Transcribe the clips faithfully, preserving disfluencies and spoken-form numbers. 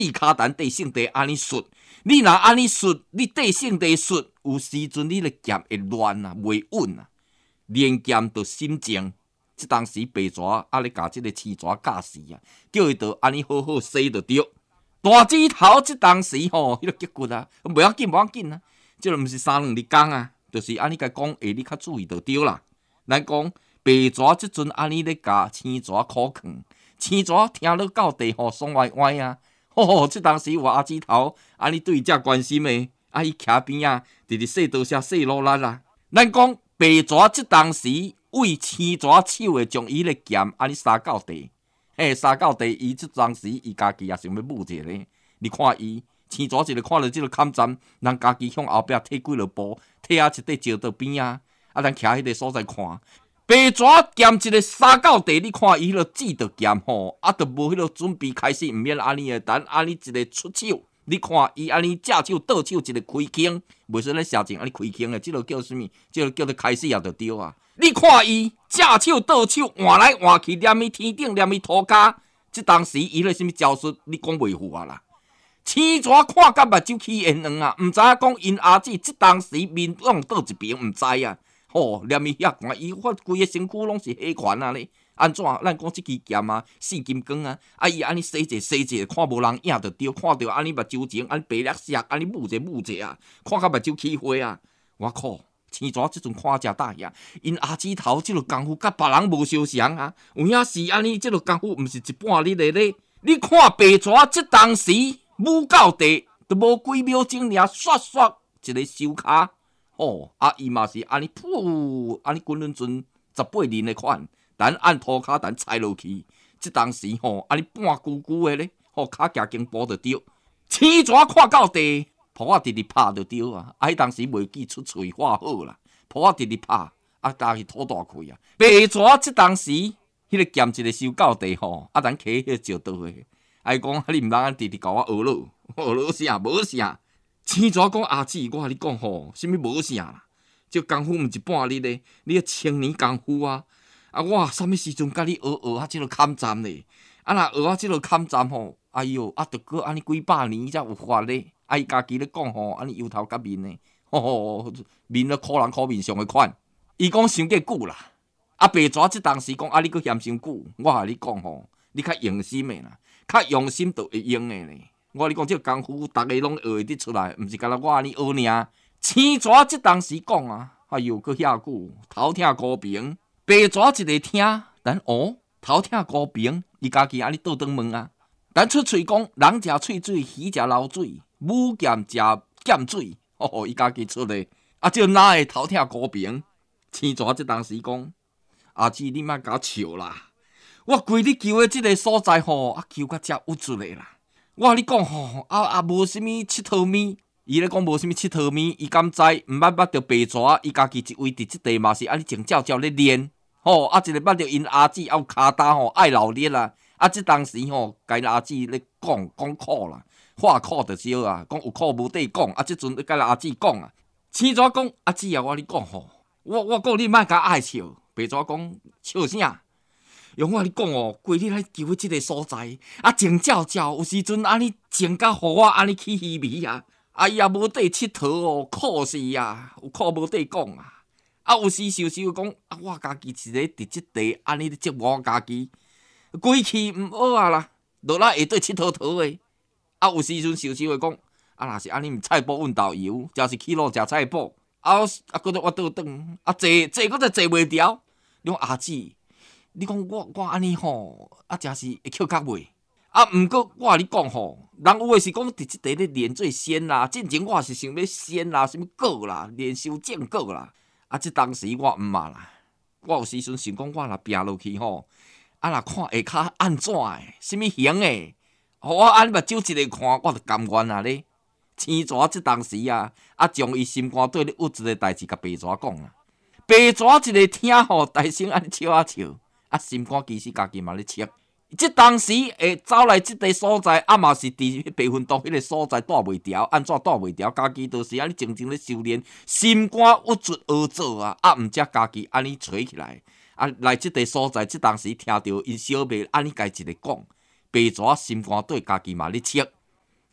地卡单地性地安尼顺，你若安尼顺，你地性地顺，有时阵你的剑会乱啊，袂稳啊。练剑就心静，即当时白蛇啊咧甲即个青蛇教死啊，叫伊着安尼好好洗就对。大指头即当时吼，迄个结骨啊，袂要紧，袂要紧啊，即个毋是三两日工啊，就是安尼甲讲，下你较注意就对啦。咱讲白蛇即阵安尼咧甲青蛇苦劝，青蛇听落到地吼爽歪歪啊，吼吼！即当时有阿指头安尼对伊遮关心的，啊伊徛边啊，直直说多谢说落力啦。咱讲。白蛇即当时为青蛇手诶，将伊咧剑安尼杀到地，嘿，杀到地，伊即当时伊家己也想要舞者咧。你看伊青蛇一个看到即个坎站，人家己向后壁退几落步，退啊一块石道边啊，啊，咱徛迄个所在看，白蛇剑一个杀到地，你看伊迄个指着剑吼，啊，都无迄个准备开始，毋免安尼诶，等安尼一个出手。你看伊安尼正手倒手一个开弓，袂说咧射箭安尼开弓诶，即落叫啥物？即落叫做开始也就对啊！你看伊正手倒手换来换去，踮伊天顶，踮伊涂骹，即当时伊咧啥物招数？你讲袂赴啊啦！青蛇看甲目睭起烟黄啊，毋知影讲因阿姊即当时面往倒一边，毋知啊！吼，踮伊遐寒，伊发规个身躯拢是黑款啊咧。安怎？咱讲即支剑啊，四金刚啊，啊伊安尼洗者洗者，看无人影就对，看到安尼目睭前，安尼白粒石，安尼舞者舞者啊，看甲目睭起花啊！我靠，青蛇即阵看遮大呀，因阿姊头即落功夫甲别人无相像啊，有影是安尼，即落功夫毋是一半日的咧。你看白蛇即当时舞到地，都无几秒钟尔，刷刷一个收骹，吼、哦、啊伊嘛是安尼噗，安尼滚轮阵十八年的款。等按涂骹，等踩落去，即当时吼，安尼半咕咕的咧，吼骹行经步就对。青蛇看到地，扑啊直直拍就对啊。啊，迄当时袂记出喙话好啦，扑啊直直拍，啊加去吐大气啊。白蛇即当时，迄、那个剑一个收到地吼，啊咱摕迄个石刀的，啊伊讲你毋通安直直甲我学咯，学咯啥无啥。青蛇讲阿姊，我甲你讲吼，啥物无啥啦？这功夫毋一半日咧，你个千年功夫啊！啊，我啥物时阵甲你学学啊？即落砍斩咧，啊，若学啊，即落砍斩吼，哎哟，啊，着过安尼几百年才有法咧。啊，伊家己咧讲吼，安尼油头甲面咧，吼吼，面咧可人可面上的款。伊讲伤过久啦，啊，白蛇即当时讲啊，你佫嫌伤久，我甲你讲吼，你较用心的啦，较用心就会用的咧。我甲你讲，即个功夫，逐个拢学会得出来，毋是干那我安尼学尔。青蛇即当时讲啊，哎哟，佫遐久，头疼高平。白蛇一个听，但哦，头疼高平，伊家己安尼倒转问啊。咱出喙讲，人食喙水，鱼食流水，母剑食剑水，吼、哦，伊家己出的。啊，这哪会头疼高平？青蛇即当时讲，阿姊你莫甲我笑啦，我规日求的即个所在吼，啊求甲遮有出的啦。我甲你讲吼，啊啊无啥物佚佗物。伊咧讲无啥物佚佗物，伊敢知毋捌捌着白蛇，伊家己一位伫即地嘛是安尼静照照咧练，吼、哦、啊一个捌着因阿姊还有骹担吼爱劳力啦，啊即当时吼，甲因阿姊咧讲讲苦啦，话苦着少啊，讲有苦无地讲，啊即阵甲阿姊讲啊，青蛇讲阿姊啊，我你讲吼，我我讲你莫甲爱笑，白蛇讲笑啥？用我你讲哦，规日来求即个所在，啊静照照，有时阵安尼静甲互我安尼起稀微啊。哎呀，无地佚佗哦，苦死啊！有苦无地讲啊！啊，有时想想讲，啊，我家己一个伫即地安尼咧折磨我家己，规气毋好啊啦，落来下底佚佗佗诶。啊，有时阵想想会讲，啊，若是安尼，毋菜脯运豆油，诚是去路食菜脯，啊，啊，搁再我倒转，啊，坐坐搁再坐袂牢。你讲阿姊，你讲我我安尼吼，啊，诚是会扣脚袂？啊，毋过我甲你讲吼，人有诶是讲伫即地咧练做仙啦，进前我是想要仙啦，什物果啦，练修正果啦。啊，即当时我毋嘛啦，我有时阵想讲，我若拼落去吼，啊，若看下骹安怎诶，什物型诶，互我安目睭一个看，我就甘愿啊咧。青蛇即当时啊，啊，将伊心肝底咧有一个代志甲白蛇讲啊。白蛇一个听吼，大声安尼笑啊笑，啊，心肝其实家己嘛咧笑。即当时会走来即个所在，啊嘛是伫白云洞迄个所在住袂牢，安怎住袂牢？家己都是安尼静静咧修炼，心肝郁出学做啊，啊毋则家己安尼吹起来，啊来即个所在，即当时听到因小妹安尼家一个讲，白蛇心肝对家己嘛咧切，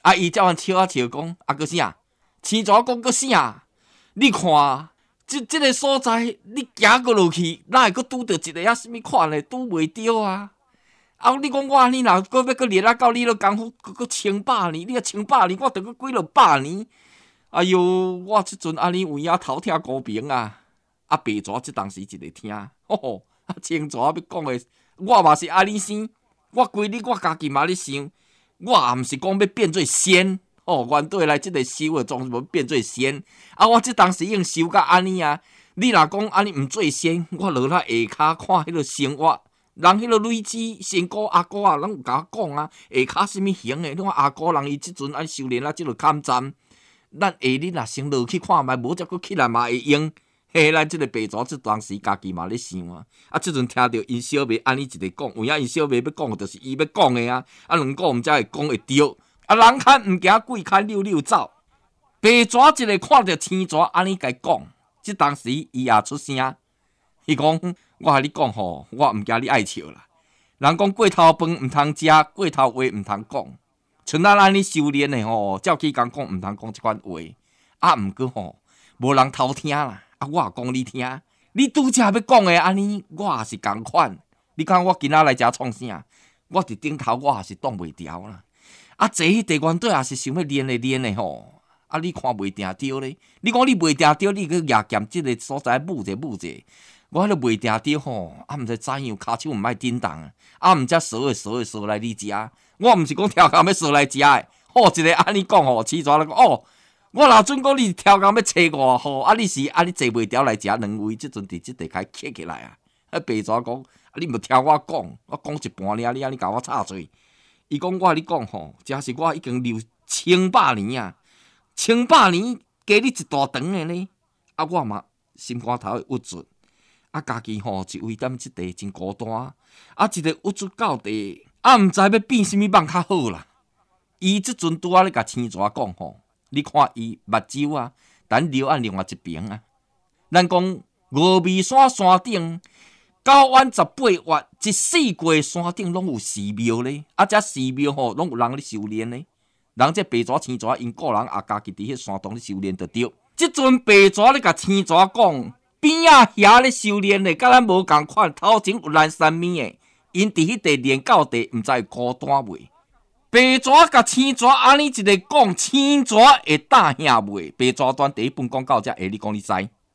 啊，伊才阮笑啊笑讲，啊个啥？青蛇讲个啥？你看，即即个所在，你行过落去，哪会阁拄着一个啊？什物款的拄袂着啊？啊！你讲我你若搁要搁练啊到你了功夫搁搁千百年，你啊千百年，我着搁几落百年。哎哟，我即阵安尼有影头疼高平啊！啊，白蛇即当时一直听，吼、哦，啊青蛇要讲的，我嘛是安尼生，我规日我家己嘛咧想，我也毋是讲要变做仙，哦，原对来即个修的总是要变做仙。啊，我即当时已经修到安尼啊，你若讲安尼毋做仙，我落来下骹看迄个生活。人迄个累子仙姑阿姑啊，拢有甲我讲啊，下骹什物型诶？你看阿姑人伊即阵安修炼啊，即落坎站，咱下日若先落去看觅，无则佫起来嘛会用。嘿，咱即个白蛇即当时家己嘛咧想啊，啊，即阵听着因小妹安尼一个讲，有影因小妹要讲，就是伊要讲诶啊，啊，两个毋则会讲会着。啊，人看毋惊，鬼看溜溜走。白蛇一个看着青蛇安尼甲伊讲，即当时伊也出声，伊讲。我甲你讲吼，我毋惊你爱笑啦。人讲过头饭毋通食，过头话毋通讲。像咱安尼修炼的吼，照起讲讲毋通讲即款话。啊，毋过吼，无人偷听啦。啊，我也讲你听。你拄则要讲的安尼，我也是共款。你看我今仔来遮创啥？我伫顶头，我也是挡袂牢啦。啊，坐迄地原底也是想要练的练的吼。啊，你看袂定着咧？你讲你袂定着，你去夜剑即个所在舞者舞者。我迄个袂定着吼，啊毋知怎样，骹手毋爱震动，啊毋则扫诶扫诶扫来你食，我毋是讲跳工要扫来食诶，好一个安尼讲吼，饲蛇来讲哦，我若准讲你跳工要找我吼，啊你是啊你坐袂牢来食两位，即阵伫即地开起起来啊，啊白蛇讲，啊你莫听我讲，我讲一半尔，你安尼甲我插嘴，伊讲我你讲吼，真是我已经留千百年啊，千百年加你一大长诶呢，啊我嘛心肝头会郁准。啊，家己吼一位踮即地真孤单，啊，一个郁出到地，啊，毋知要变啥物网较好啦。伊即阵拄仔咧甲青蛇讲吼，你看伊目睭啊，等流按另外一边啊。咱讲峨眉山山顶九弯十八月，一四过山顶拢有寺庙咧，啊，遮寺庙吼拢有人咧修炼咧。人这白蛇青蛇因个人也家己伫迄山洞咧修炼着着。即阵白蛇咧甲青蛇讲。边仔遐咧修炼咧，甲咱无共款。头前有咱三米诶，因伫迄地练到地，毋知会孤单袂。白蛇甲青蛇安尼一个讲，青蛇会打兄袂。白蛇段第一本讲到遮，下你讲你知。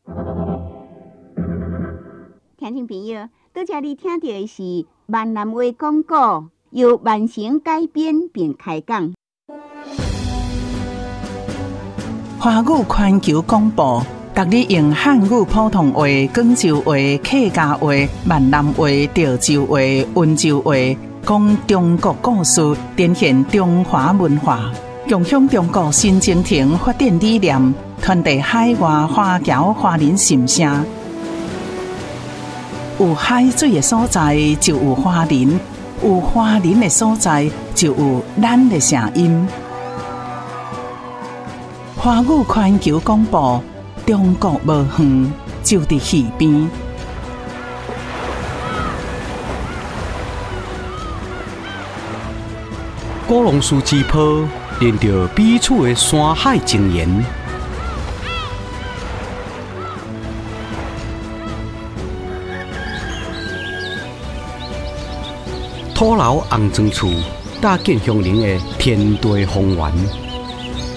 听众朋友，拄则你听到的是闽南话广告，由万成改编并开讲。 华语环球广播。逐日用汉语普通话、广州话、客家话、闽南话、潮州话、温州话，讲中国故事，展现中华文化，共享中国新征程发展理念，传递海外华侨华人心声。有海水的所在，就有华人；有华人的所在，就有咱的声音。华语环球广播。中国无远，就伫溪边。 古龙树之坡，连着彼此的山海情缘。土楼红砖厝，搭建乡邻的天地风源。